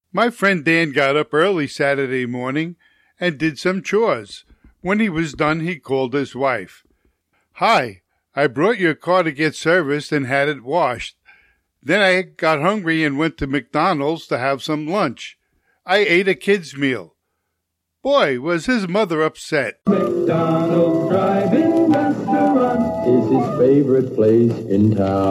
My friend Dan got up early Saturday morning and did some chores. When he was done, he called his wife. "Hi, I brought your car to get serviced and had it washed. Then I got hungry and went to McDonald's to have some lunch. I ate a kid's meal." Boy, was his mother upset. McDonald's drive-in restaurant is his favorite place in town.